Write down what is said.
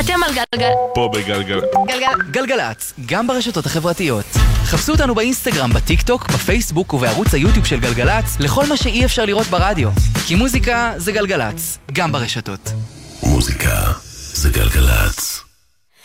אתם על גלגל. פה בגלגל. גלגלצ, גם ברשתות החברתיות. חפשו אותנו באינסטגרם, בטיק טוק, בפייסבוק ובערוץ היוטיוב של גלגלצ, לכל מה שאי אפשר לראות ברדיו. כי מוזיקה זה גלגלצ, גם ברשתות. מוזיקה זה גלגלצ.